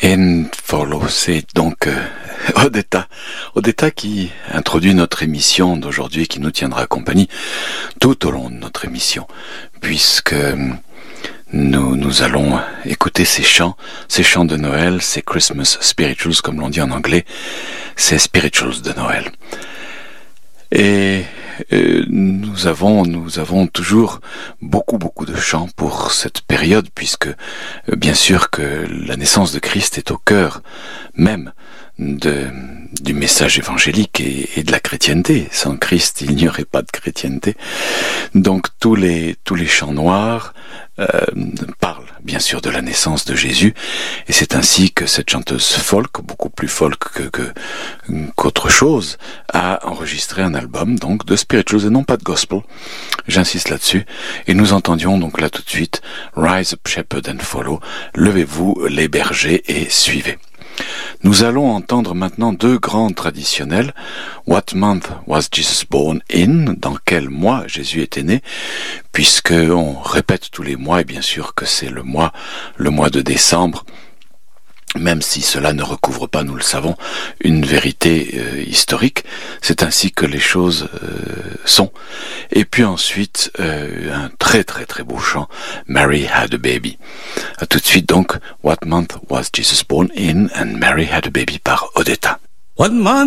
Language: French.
And Follow, c'est donc Odetta qui introduit notre émission d'aujourd'hui, qui nous tiendra compagnie tout au long de notre émission, puisque nous allons écouter ces chants de Noël, ces Christmas spirituals comme l'on dit en anglais, ces spirituals de Noël. Et nous avons toujours beaucoup de chants pour cette période, puisque bien sûr que la naissance de Christ est au cœur même du message évangélique et de la chrétienté. Sans Christ, il n'y aurait pas de chrétienté. Donc tous les chants noirs parlent bien sûr de la naissance de Jésus, et c'est ainsi que cette chanteuse folk, beaucoup plus folk qu'autre chose, a enregistré un album donc de spirituals et non pas de gospel. J'insiste là-dessus. Et nous entendions donc là tout de suite Rise up, shepherd and follow. Levez-vous les bergers et suivez. Nous allons entendre maintenant deux grands traditionnels. What month was Jesus born in? Dans quel mois Jésus était né? Puisque on répète tous les mois, et bien sûr que c'est le mois de décembre, même si cela ne recouvre pas, nous le savons, une vérité historique. C'est ainsi que les choses sont. Et puis ensuite, un très beau chant, Mary had a baby. À tout de suite donc, What month was Jesus born in? And Mary had a baby par Odetta. What month